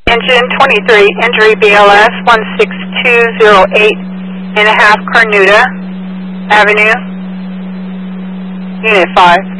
Engine 23, injury BLS 16208 and a half Carnuta Avenue, Unit 5.